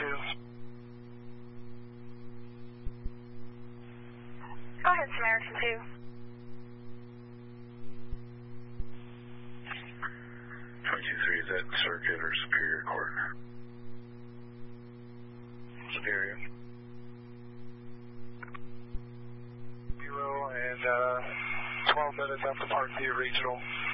Go ahead, Samaritan 2. 22-3, is that Circuit or Superior Court? Superior. 0 and 12 minutes after Parkview Regional.